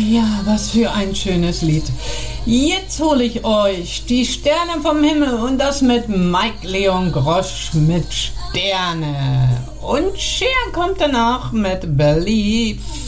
Ja, was für ein schönes Lied. Jetzt hole ich euch die Sterne vom Himmel und das mit Mike Leon Grosch mit Sterne. Und Cher kommt danach mit Believe.